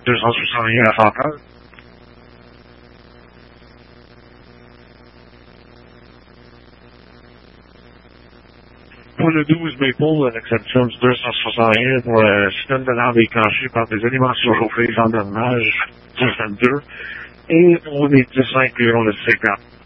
261 à 100 heures. Pour le 12 Maple, l'exception du 261 pour le système de lampe déclenché par des éléments surchauffés en dommage 62. Et pour les 10 incluons le C4.